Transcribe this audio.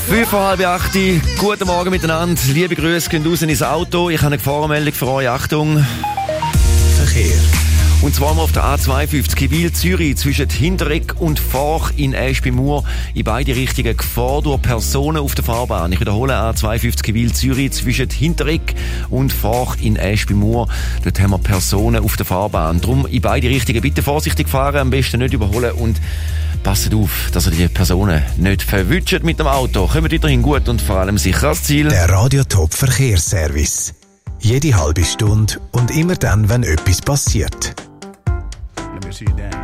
7:55. Guten Morgen miteinander. Liebe Grüße, gehen raus ins Auto. Ich habe eine Gefahrenmeldung für euch. Achtung. Verkehr. Und zwar auf der A52 Wil-Zürich zwischen Hinteregg und Forch in Aesch-bei-Mur. In beide Richtungen Gefahr durch Personen auf der Fahrbahn. Ich wiederhole, A52 Wil-Zürich zwischen Hinteregg und Forch in Aesch-bei-Mur. Dort haben wir Personen auf der Fahrbahn. Darum in beide Richtungen bitte vorsichtig fahren, am besten nicht überholen und passt auf, dass ihr die Personen nicht verwünscht mit dem Auto. Kommt weiterhin gut und vor allem sicher ans Ziel. Der Radio Top Verkehrsservice. Jede halbe Stunde und immer dann, wenn etwas passiert. Let me see that.